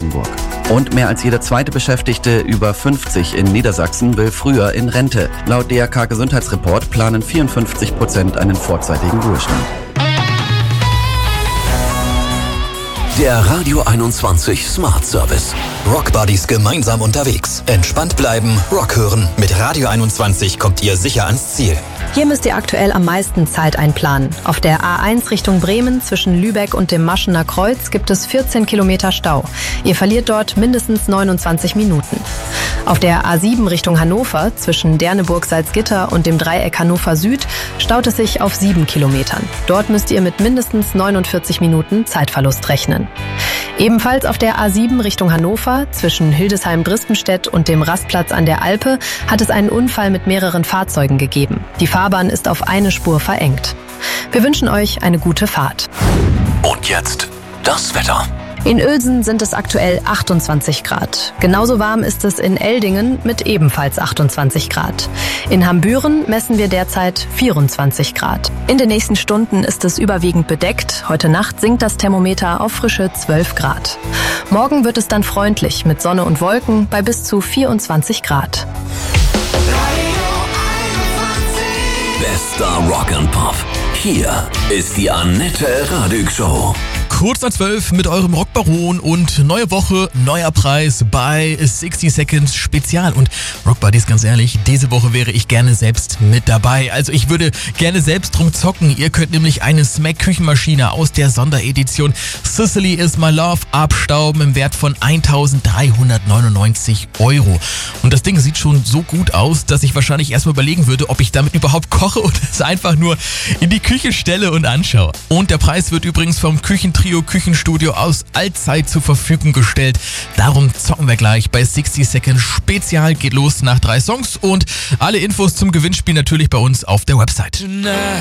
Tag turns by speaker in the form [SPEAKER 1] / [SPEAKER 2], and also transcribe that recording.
[SPEAKER 1] Brandenburg. Und mehr als jeder zweite Beschäftigte über 50 in Niedersachsen will früher in Rente. Laut DRK Gesundheitsreport planen 54% einen vorzeitigen Ruhestand.
[SPEAKER 2] Der Radio 21 Smart Service. Rock Buddies gemeinsam unterwegs. Entspannt bleiben, Rock hören. Mit Radio 21 kommt ihr sicher ans Ziel.
[SPEAKER 3] Hier müsst ihr aktuell am meisten Zeit einplanen. Auf der A1 Richtung Bremen zwischen Lübeck und dem Maschener Kreuz gibt es 14 Kilometer Stau. Ihr verliert dort mindestens 29 Minuten. Auf der A7 Richtung Hannover zwischen Derneburg-Salzgitter und dem Dreieck Hannover Süd staut es sich auf 7 Kilometern. Dort müsst ihr mit mindestens 49 Minuten Zeitverlust rechnen. Ebenfalls auf der A7 Richtung Hannover zwischen Hildesheim-Bristenstedt und dem Rastplatz an der Alpe hat es einen Unfall mit mehreren Fahrzeugen gegeben. Die Fahrbahn ist auf eine Spur verengt. Wir wünschen euch eine gute Fahrt.
[SPEAKER 2] Und jetzt das Wetter.
[SPEAKER 3] In Uelsen sind es aktuell 28 Grad. Genauso warm ist es in Eldingen mit ebenfalls 28 Grad. In Hambüren messen wir derzeit 24 Grad. In den nächsten Stunden ist es überwiegend bedeckt. Heute Nacht sinkt das Thermometer auf frische 12 Grad. Morgen wird es dann freundlich mit Sonne und Wolken bei bis zu 24 Grad.
[SPEAKER 2] Bester Rock and Pop. Hier ist die Annette Radig Show.
[SPEAKER 4] Kurz nach 12 mit eurem Rockbaron und neue Woche, neuer Preis bei 60 Seconds Spezial. Und Rock Buddies, ganz ehrlich, diese Woche wäre ich gerne selbst mit dabei. Also ich würde gerne selbst drum zocken. Ihr könnt nämlich eine Smack-Küchenmaschine aus der Sonderedition Sicily is my love abstauben im Wert von 1.399 €. Und das Ding sieht schon so gut aus, dass ich wahrscheinlich erstmal überlegen würde, ob ich damit überhaupt koche oder es einfach nur in die Küche stelle und anschaue. Und der Preis wird übrigens vom Küchentrio Küchenstudio aus Allzeit zur Verfügung gestellt. Darum zocken wir gleich bei 60 Seconds Spezial. Geht los nach 3 Songs und alle Infos zum Gewinnspiel natürlich bei uns auf der Website.